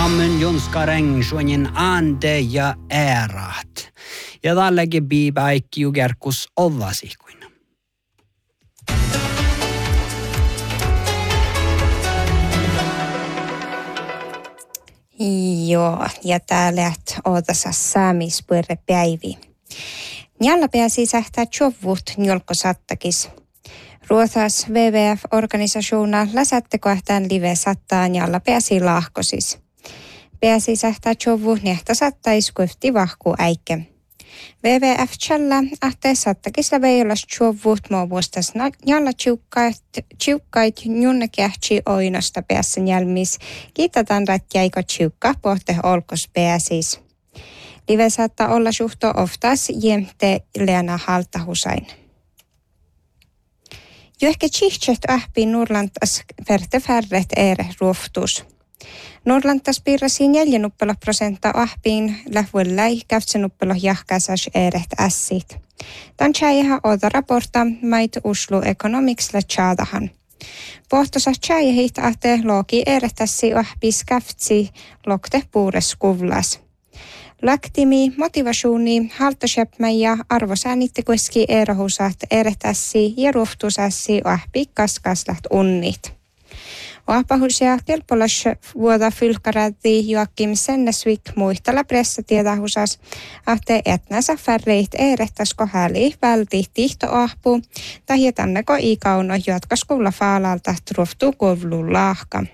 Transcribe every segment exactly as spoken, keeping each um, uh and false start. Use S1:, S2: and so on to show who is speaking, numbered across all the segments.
S1: Ammen junskareng suonin ande ja ärat. Ja tälläkin biipäikki jugerkus ovasikuin.
S2: Joo, ja täällä ootassa saamispurre päivi. Njalla pääsi sähtää tjovut njolkosattakis. Ruothas W W F-organisaationa läsättekohtaan live sattaa njalla pääsi lahkosis. Pääsi sähtää tjovu nehtä sattais kuhti vahku äikke. W W F challa ahte sattakisla veijolas tjovut muuvuostas njalla tjiukkait njunnekähtsi oinosta päässä njälmis. Kiitataan rätjäiko tjiukka pohte olkos pääsis. Live saattaa olla suhto oftas jemte leana haltahusain. Jo ehkä tsihtset ähpi Nurlantas verte färret ere ruoftus. Nurlantas piirrasi neljänuppelo prosenta ahpiin lähvuellai käftsenuppelo jahkasas eret ässit. Tämän tjäjähän oda raporta mait uslu economics la tjaadahan. Pohtosa tjäjähit ahte loogi eretässi ahpis käftsi lokte puures kuvlas. Laktimi, motivationi, haltoshepmä ja arvosäänitte kuski erohusat eretässi ja ruoftusassi ahpi kaskaslat unnit. Oapahusia kelpolas vuoda fylkaräti Joakim Sennesvik muistella pressatiedahusas, ahte etnänsä färreit erettäsko häli välti tihtoahpu, tai jätanneko ikauno jatkaskulla faalalta truoftuu kovluun lahka.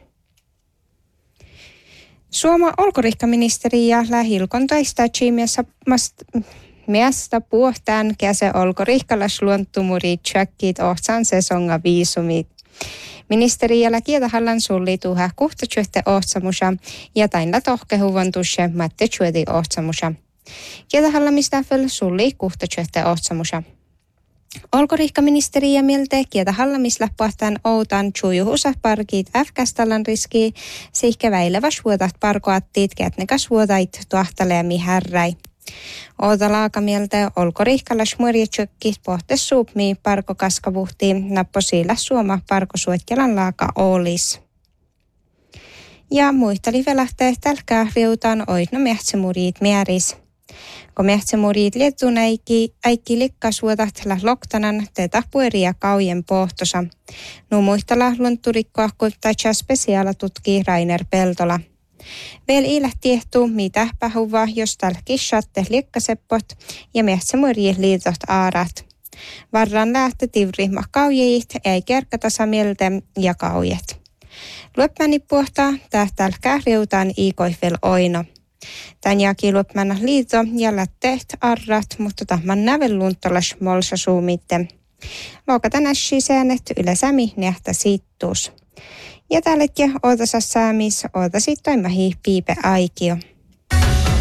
S2: Suoma olkorihkaministeri ja lähilkon taistaachi miasta puhtaan käse olkorihkalas luontumuri tjökkit ohtsan sesonga viisumit. Ministeri ja kietahallan sulli tuha kuhtatyötte ohtsamusa ja tainla tohkehuvon tushe matte työti ohtsamusa. Kietahallamistafel sulli kuhtatyötte ohtsamusa. Olkorihkaministeri ja mielte kietahallamistapahtaan outan tjujuhusa parkit F-kastallan riski sihke väilevä suotat parkoattiit kätnekas vuodait tuahtaleemi härräi. Outa laakamieltä olkorihkalas muorjetsykkit pohte suupmi parkokaskavuhti napposilla suoma parkosuotjalan laaka olis. Ja muistali velähtee tälkää riutaan oitno mehtsemurit määris. Kun mehtsemurit liettuun äikki, äikki likkasuotat la loktanan tätä pueria kaujen pohtosa. Nuo muistala luntturikkoa kuittaja spesiaala tutkii Rainer Peltola. Veel iilä tiehtuu mitä pähuvaa, jos tällä kissatte likkaseppot ja mehtsemurji liitot aarat. Varran lähtö tivrihma kaujeit, ei kerkatasa mieltä ja kaujet. Luopmäni puhtaa tähtääl kähriutaan iikoihvel oino. Tän jaki luopmäna liito ja lätteet arrat, mutta tahman nävelluuntolas molsa suumitte. Lookata nässi säänet ylesämi nähtä siittuus. Ja tällekin ootasas saamis ootasit toimahi piipe aikio.